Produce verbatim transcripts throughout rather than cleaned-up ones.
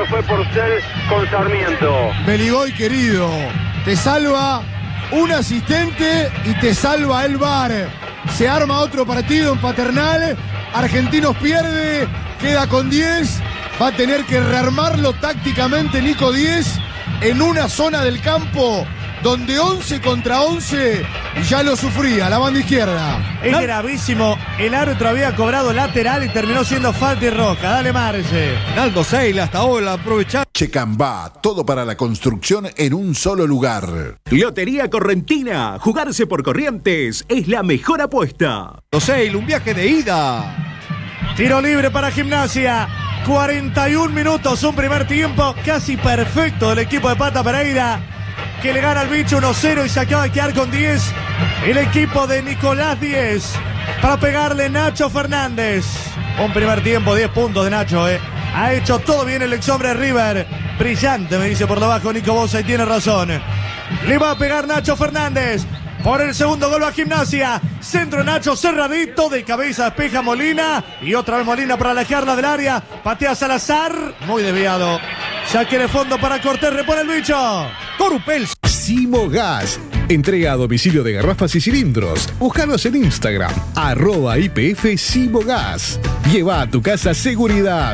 fue Porcel con Sarmiento. Beligoy querido, te salva un asistente y te salva el V A R. Se arma otro partido en Paternal, Argentinos pierde, queda con diez, va a tener que rearmarlo tácticamente Nico Diez en una zona del campo donde once contra once ya lo sufría la banda izquierda. Es ¿No? gravísimo, el árbitro había cobrado lateral y terminó siendo falta y roja. Dale Marce. Naldo Seila hasta ahora aprovechar. Checambá, todo para la construcción en un solo lugar. Lotería Correntina, jugarse por Corrientes es la mejor apuesta. Seila, un viaje de ida. Tiro libre para Gimnasia. cuarenta y un minutos, un primer tiempo casi perfecto del equipo de Pata Pereira, que le gana al bicho uno cero y se acaba de quedar con diez. El equipo de Nicolás Diez para pegarle Nacho Fernández. Un primer tiempo, diez puntos de Nacho, eh. Ha hecho todo bien el ex hombre River. Brillante, me dice por debajo Nico Bosa y tiene razón. Le va a pegar Nacho Fernández. Por el segundo gol a Gimnasia. Centro Nacho cerradito. De cabeza despeja Molina. Y otra vez Molina para alejarla del área. Patea Salazar. Muy desviado. Saque de fondo para Cortés. Repone el bicho. Corupel. Simogas. Entrega a domicilio de garrafas y cilindros. Búscanos en Instagram. Arroba I P F Simogas. Lleva a tu casa seguridad.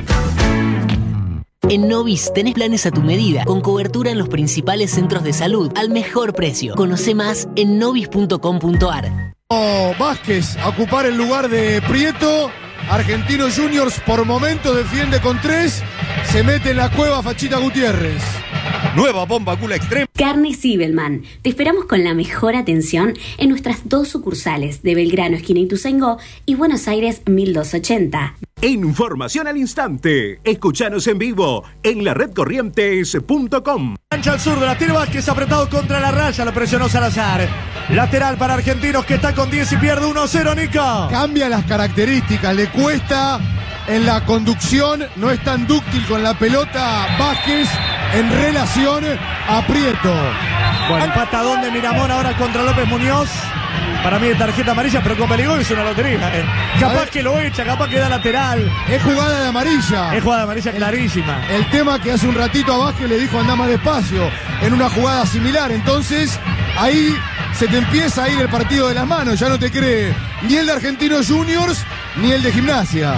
En Novis tenés planes a tu medida, con cobertura en los principales centros de salud, al mejor precio. Conoce más en novis punto com punto ar. Oh, Vázquez a ocupar el lugar de Prieto. Argentinos Juniors por momento defiende con tres. Se mete en la cueva Fachita Gutiérrez. Nueva bomba gula extrema. Carnes Zibelman. Te esperamos con la mejor atención en nuestras dos sucursales de Belgrano, esquina Ituzaingó, y Buenos Aires mil doscientos ochenta. Información al instante. Escuchanos en vivo en la red corrientes punto com. Cancha al sur de la tira Vázquez apretado contra la raya. Lo presionó Salazar. Lateral para Argentinos que está con diez y pierde uno cero, Nico. Cambia las características. Le cuesta en la conducción. No es tan dúctil con la pelota Vázquez en relación a Prieto. Bueno, empatadón de Miramón ahora contra López Muñoz. Para mí de tarjeta amarilla, pero con Beligoy es una lotería. Eh. Capaz que lo echa, capaz que da lateral. Es jugada de amarilla. Es jugada de amarilla clarísima. El tema que hace un ratito a Vázquez le dijo anda más despacio en una jugada similar. Entonces, ahí se te empieza a ir el partido de las manos. Ya no te cree ni el de Argentinos Juniors ni el de Gimnasia.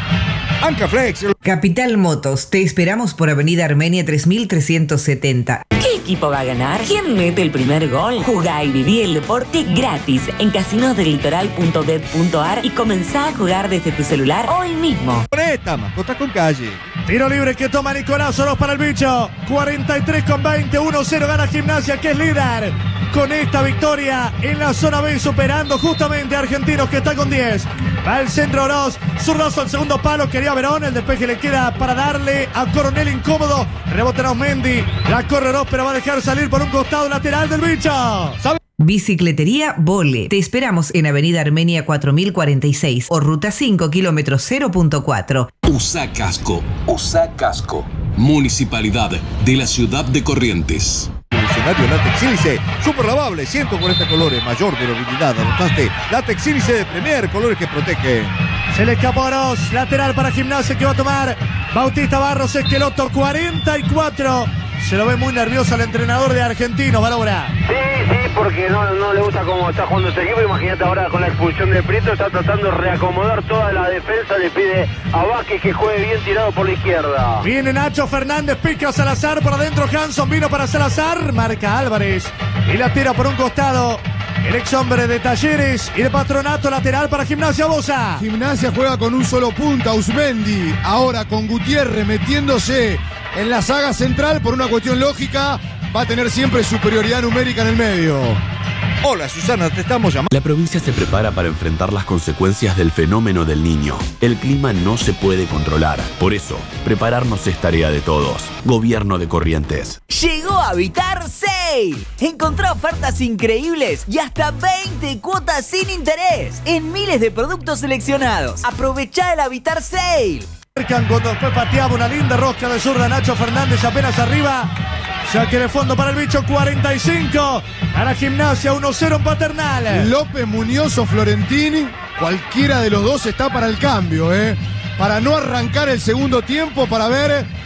Ancaflex. Capital Motos, te esperamos por Avenida Armenia tres mil trescientos setenta. ¿Qué equipo va a ganar? ¿Quién mete el primer gol? Jugá y viví el deporte gratis en casinos del litoral punto bet punto ar y comenzá a jugar desde tu celular hoy mismo. Presta, mascota con calle. Tiro libre que toma Nicolás Oroz para el bicho. cuarenta y tres con veinte, uno cero gana Gimnasia, que es líder. Con esta victoria en la zona B, superando justamente a Argentinos, que está con diez. Va el centro Oroz, zurdazo al segundo palo, quería Verón, el despeje le queda para darle a Coronel incómodo. Rebota Osmendi, la corre Oroz, pero va a dejar salir por un costado lateral del bicho. ¿Sabe? Bicicletería Vole. Te esperamos en Avenida Armenia cuatro mil cuarenta y seis o Ruta cinco, kilómetro cero punto cuatro. Usa casco, usa casco. Municipalidad de la ciudad de Corrientes. Escenario látex sílice, super lavable, ciento cuarenta colores, mayor durabilidad. Adoptaste látex sílice de Premier, colores que protegen. Se le escapó a Oroz, lateral para Gimnasia que va a tomar Bautista Barros Esqueloto, cuarenta y cuatro. Se lo ve muy nervioso al entrenador de Argentinos, Valora. Sí, sí, porque no, no le gusta cómo está jugando este equipo. Imagínate ahora con la expulsión de Prieto, está tratando de reacomodar toda la defensa. Le pide a Vázquez que juegue bien tirado por la izquierda. Viene Nacho Fernández, pica Salazar por adentro. Hanson vino para Salazar, marca Álvarez y la tira por un costado. El ex hombre de Talleres y de Patronato, lateral para Gimnasia Bosa. Gimnasia juega con un solo punta, Usmendi. Ahora con Gutiérrez metiéndose en la saga central por una cuestión lógica. Va a tener siempre superioridad numérica en el medio. Hola Susana, te estamos llamando. La provincia se prepara para enfrentar las consecuencias del fenómeno del Niño. El clima no se puede controlar. Por eso, prepararnos es tarea de todos. Gobierno de Corrientes. Llegó Habitar Sale. Encontrá ofertas increíbles y hasta veinte cuotas sin interés en miles de productos seleccionados. Aprovechá el Habitar Sale. Cuando después pateaba una linda rosca de zurda Nacho Fernández apenas arriba. Saque de fondo para el bicho, cuarenta y cinco. A la Gimnasia, uno cero en Paternal. López Muñoz o Florentini, cualquiera de los dos está para el cambio, ¿eh? Para no arrancar el segundo tiempo, para ver